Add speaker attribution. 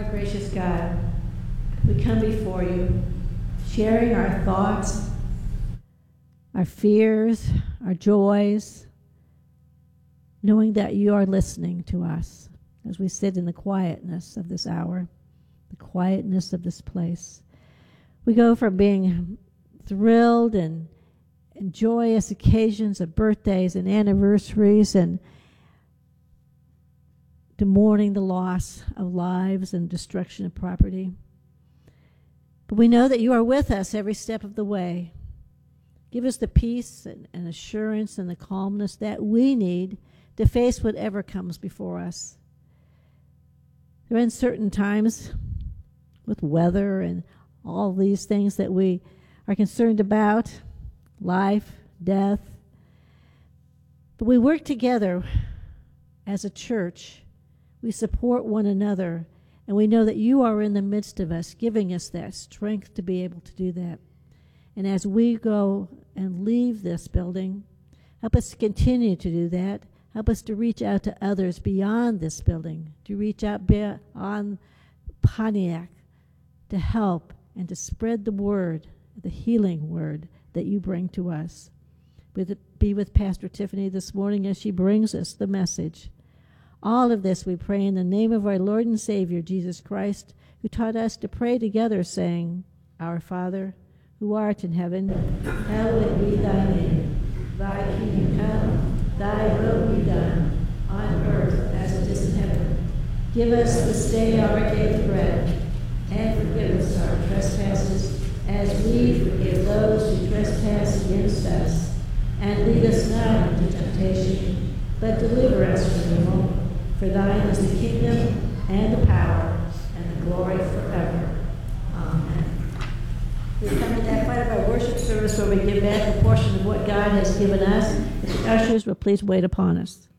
Speaker 1: our gracious God, we come before you, sharing our thoughts, our fears, our joys, knowing that you are listening to us as we sit in the quietness of this hour, the quietness of this place. We go from being thrilled and joyous occasions of birthdays and anniversaries and to mourning the loss of lives and destruction of property. But we know that you are with us every step of the way. Give us the peace and assurance and the calmness that we need to face whatever comes before us. There are uncertain times with weather and all these things that we are concerned about, life, death. But we work together as a church. We support one another, and we know that you are in the midst of us, giving us that strength to be able to do that. And as we go and leave this building, help us to continue to do that. Help us to reach out to others beyond this building, to reach out beyond Pontiac, to help and to spread the word, the healing word that you bring to us. Be with Pastor Tiffany this morning as she brings us the message. All of this we pray in the name of our Lord and Savior, Jesus Christ, who taught us to pray together, saying, Our Father, who art in heaven, hallowed be thy name. Thy kingdom come, thy will be done, on earth as it is in heaven. Give us this day our daily bread, and forgive us our trespasses, as we forgive those who trespass against us. And lead us not into temptation, but deliver us from evil. For thine is the kingdom, and the power, and the glory forever. Amen. We come to that part of our worship service where we give back a portion of what God has given us. If the ushers will please wait upon us.